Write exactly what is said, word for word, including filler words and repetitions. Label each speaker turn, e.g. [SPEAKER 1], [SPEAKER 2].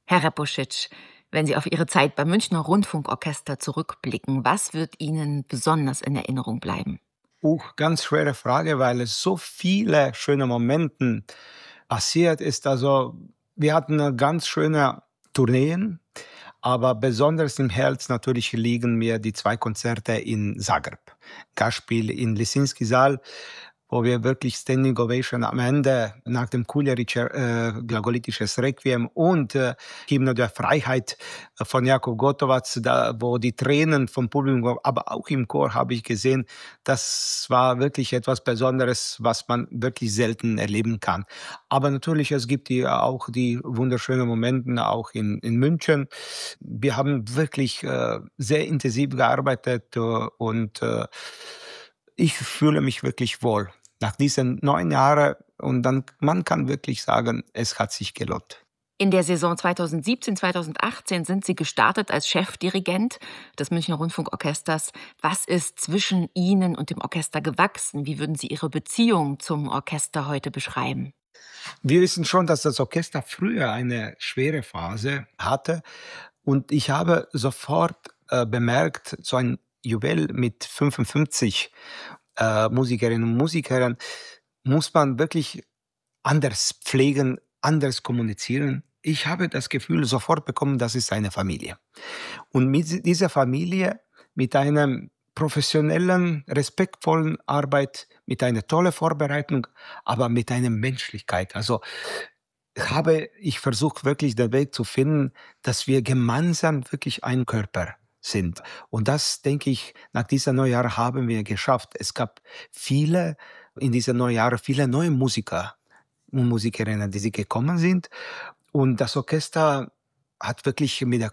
[SPEAKER 1] Herr Repuschitsch, wenn Sie auf Ihre Zeit beim Münchner Rundfunkorchester zurückblicken, was wird Ihnen besonders in Erinnerung bleiben?
[SPEAKER 2] Uh, ganz schwere Frage, weil es so viele schöne Momenten passiert ist. Also, wir hatten 'ne ganz schöne Tourneen, aber besonders im Herz natürlich liegen mir die zwei Konzerte in Zagreb. Gastspiel in Lisinski-Saal, wo wir wirklich Standing Ovation am Ende nach dem Coleridge, äh, glagolitisches Requiem und, äh, Hymne der Freiheit von Jakob Gotovac, da wo die Tränen vom Publikum, aber auch im Chor habe ich gesehen, das war wirklich etwas Besonderes, was man wirklich selten erleben kann. Aber natürlich, es gibt die auch die wunderschönen Momenten auch in in München. Wir haben wirklich, äh, sehr intensiv gearbeitet, äh, und, äh, ich fühle mich wirklich wohl nach diesen neun Jahre und dann man kann wirklich sagen, es hat sich gelohnt.
[SPEAKER 1] In der Saison zweitausendsiebzehn, zweitausendachtzehn sind Sie gestartet als Chefdirigent des Münchner Rundfunkorchesters. Was ist zwischen Ihnen und dem Orchester gewachsen? Wie würden Sie Ihre Beziehung zum Orchester heute beschreiben?
[SPEAKER 2] Wir wissen schon, dass das Orchester früher eine schwere Phase hatte und ich habe sofort, äh, bemerkt, so ein Juwel mit fünfundfünfzig, äh, Musikerinnen und Musikern muss man wirklich anders pflegen, anders kommunizieren. Ich habe das Gefühl sofort bekommen, das ist eine Familie. Und mit si dieser Familie, mit einem professionellen, respektvollen Arbeit, mit einer tolle Vorbereitung, aber mit einer Menschlichkeit. Also, habe ich versucht, wirklich den Weg zu finden, dass wir gemeinsam wirklich ein Körper sind. Und das, denke ich, nach dieser Neujahr haben wir geschafft. Es gab viele in diesen Neujahre viele neue Musiker und Musikerinnen, die sie gekommen sind. Und das Orchester hat wirklich mit der